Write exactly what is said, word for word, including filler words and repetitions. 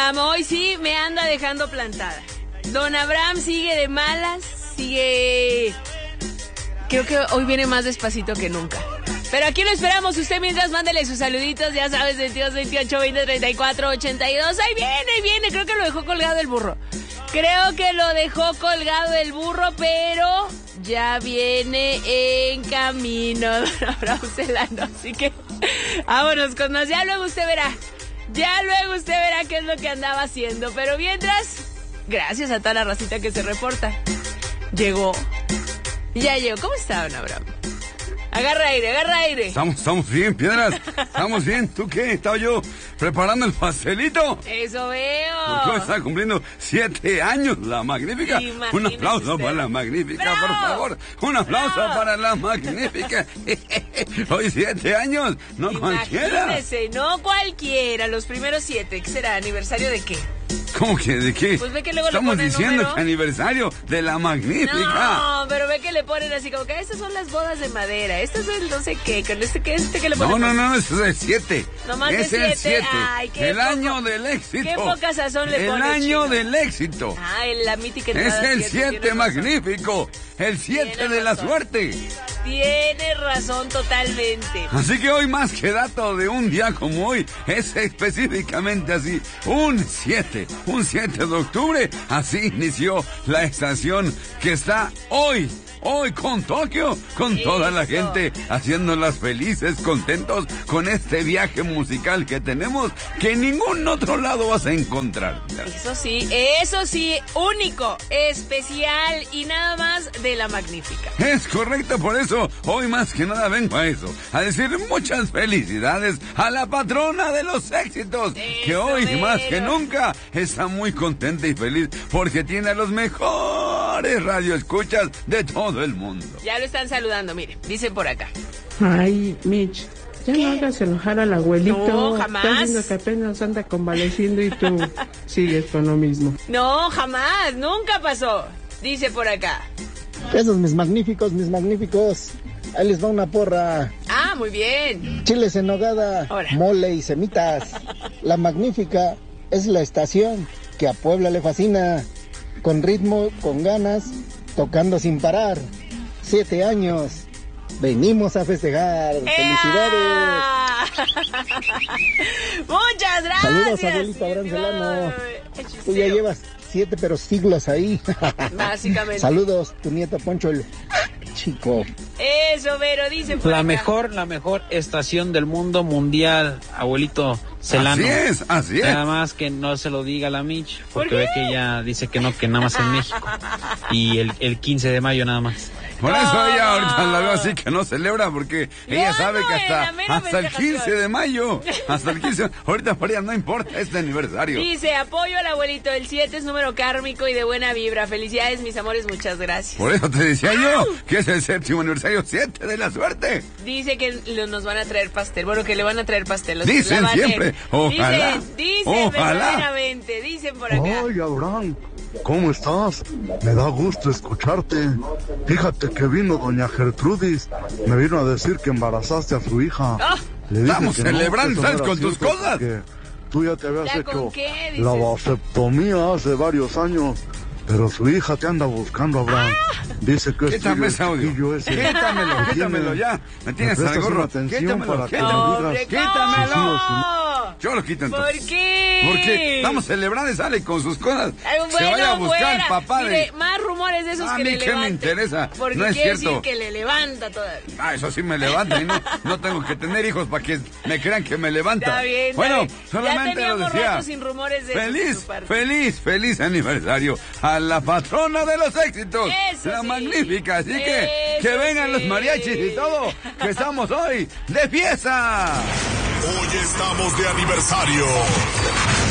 Abraham hoy sí me anda dejando plantada. Don Abraham sigue de malas, sigue... Creo que hoy viene más despacito que nunca. Pero aquí lo esperamos. Usted mientras mándele sus saluditos, ya sabes, veintidós, veintiocho, veinte, treinta y cuatro, ochenta y dos. Ahí viene, ahí viene. Creo que lo dejó colgado el burro. Creo que lo dejó colgado el burro, pero ya viene en camino Don Abraham Celano. Así que vámonos con más. Ya luego usted verá. Ya luego usted verá qué es lo que andaba haciendo. Pero mientras, gracias a toda la racita que se reporta. Llegó. Ya llegó. ¿Cómo está, Don Abraham? Agarra aire, agarra aire. Estamos, estamos bien, Piedras. Estamos bien. ¿Tú qué? Estaba yo preparando el pastelito. Eso veo. Porque hoy está cumpliendo siete años la Magnífica. Imagínese Un aplauso usted. para la Magnífica, ¡Bravo! por favor. Un aplauso ¡Bravo! para la Magnífica. Hoy siete años, no cualquiera. Imagínese, no cualquiera. Los primeros siete. ¿Qué será? ¿Aniversario de qué? ¿Cómo que de qué? Pues ve que luego le Estamos ponen diciendo número. que aniversario de la Magnífica. No, pero ve que le ponen así como que estas son las bodas de madera. Este es el no sé qué. Con este que este que le ponen. No, no, no, ese es el siete. Nomás de es el siete. siete. Ay, qué el poco- año del éxito. qué poca sazón le El pone, año chino. del éxito. Ah, en la mítica Es entrada el siete, siete tienes razón. magnífico. El siete Tiene de la razón. suerte. Tiene razón totalmente. Así que hoy más que dato de un día como hoy, es específicamente así, un siete, un siete de octubre, así inició la estación que está hoy, hoy con Tokio, con toda la Eso. gente haciéndolas felices, contentos con este viaje musical que tenemos, que en ningún otro lado vas a encontrar. Eso sí, eso sí, único, especial y nada más de la Magnífica. Es correcto, por eso hoy más que nada vengo a eso, a decir muchas felicidades a la patrona de los éxitos, que Eso, hoy más mero. que nunca está muy contenta y feliz porque tiene a los mejores radioescuchas de todo el mundo. Ya lo están saludando, mire, dicen por acá. Ay, Mitch, ya ¿Qué? no hagas enojar al abuelito. No, jamás. Estás viendo que apenas anda convaleciendo y tú sigues con lo mismo. No, jamás, nunca pasó, dice por acá. Esos mis magníficos, mis magníficos. Ahí les va una porra. Ah, muy bien. Chiles en nogada, Ahora. mole y semitas. La Magnífica es la estación que a Puebla le fascina. Con ritmo, con ganas, tocando sin parar. Siete años. Venimos a festejar. ¡Felicidades! ¡Ea! Muchas gracias. Saludos, abuelito Abraham Celano. Tú ya llevas siete pero siglos ahí. Básicamente. Saludos, tu nieto Poncho el chico. Eso, Vero, dice por La acá. mejor, la mejor estación del mundo mundial, abuelito Celano. Así es, así es. Nada más que no se lo diga a la Mitch, ¿Por porque qué? ve que ella dice que no, que nada más en México. Y el, el quince de mayo nada más. Por eso No. ella ahorita la veo así que no celebra porque ella No, sabe no, que en la hasta, mera hasta el festejación. quince de mayo, hasta el quince, ahorita para ella no importa este aniversario. Dice, apoyo al abuelito, el siete es número kármico y de buena vibra. Felicidades, mis amores, muchas gracias. Por eso te decía yo que es el séptimo aniversario siete de la suerte. Dice que lo- nos van a traer pastel. Bueno, que le van a traer pastel. los Dicen la van a- siempre, ojalá, Dicen, dicen ojalá. verdaderamente, dicen por acá. Ay, Abraham, ¿cómo estás? Me da gusto escucharte. Fíjate que vino doña Gertrudis. Me vino a decir que embarazaste a su hija. Ah. Le dije Estamos que no, celebrando, que eso no ¿sabes? era Con tus cierto, cosas. porque tú ya te habías ¿Ya con hecho qué, dices? la vasectomía hace varios años. Pero su hija te anda buscando, Abraham. Dice que es Quítame tuyo ese el audio. chiquillo ese. Quítamelo, Que quítamelo tiene- ya. Me tienes me al prestas gorro. una atención Quítamelo, para que me quítamelo. digas Hombre, Quítamelo. ¿cómo? Yo lo quito ¿Por entonces. qué? Porque estamos celebrando y sale con sus cosas. Ay, Se vaya a bueno, buscar fuera. el papá Mire, de... más rumores de esos A que mí le qué levanta. me interesa, Porque no es quiere cierto. decir que le levanta todavía. Ah, eso sí me levanta y no, no tengo que tener hijos para que me crean que me levanta. Está bien, está bueno, bien. solamente Ya lo teníamos decía. rato sin rumores de eso feliz, de su parte. feliz, feliz aniversario a la patrona de los éxitos, Eso la sí. Magnífica. Así que Eso que vengan sí. los mariachis y todo, que estamos hoy de fiesta. Hoy estamos de aniversario.